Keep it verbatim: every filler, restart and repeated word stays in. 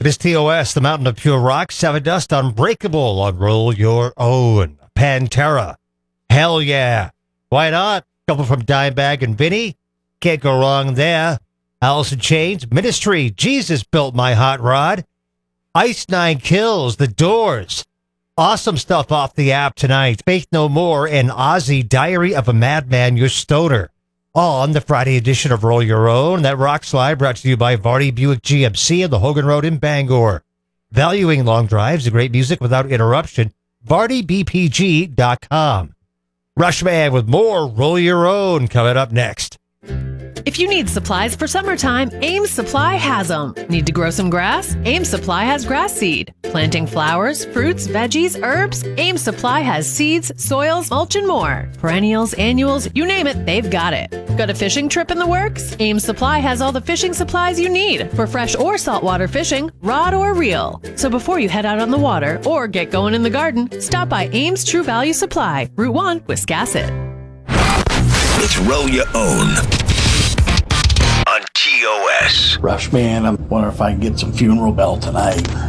It is T O S, the Mountain of Pure Rock, Seven Dust, Unbreakable on Roll Your Own. Pantera, hell yeah. Why not? Couple from Dimebag and Vinny, can't go wrong there. Alice in Chains, Ministry, Jesus Built My Hot Rod. Ice Nine Kills, The Doors. Awesome stuff off the app tonight. Faith No More and Ozzy, Diary of a Madman, Your Stoner. On the Friday edition of Roll Your Own. That rock slide brought to you by Vardy Buick G M C on the Hogan Road in Bangor. Valuing long drives and great music without interruption. Vardy B P G dot com. Rushman with more Roll Your Own coming up next. If you need supplies for summertime, Ames Supply has them. Need to grow some grass? Ames Supply has grass seed. Planting flowers, fruits, veggies, herbs? Ames Supply has seeds, soils, mulch, and more. Perennials, annuals, you name it, they've got it. Got a fishing trip in the works? Ames Supply has all the fishing supplies you need for fresh or saltwater fishing, rod or reel. So before you head out on the water or get going in the garden, stop by Ames True Value Supply, Route one, Wiscasset. It's Roll Your Own on T O S. Rushman, I'm wondering if I can get some Funeral Bell tonight.